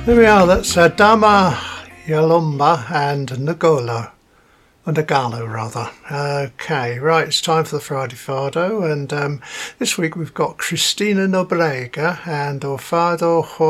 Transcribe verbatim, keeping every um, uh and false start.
There we are, that's uh, Dama, Yalumba and Ngolo, or Ngalo rather. Okay, right, it's time for the Friday Fado, and um, this week we've got Cristina Nobrega and O Fado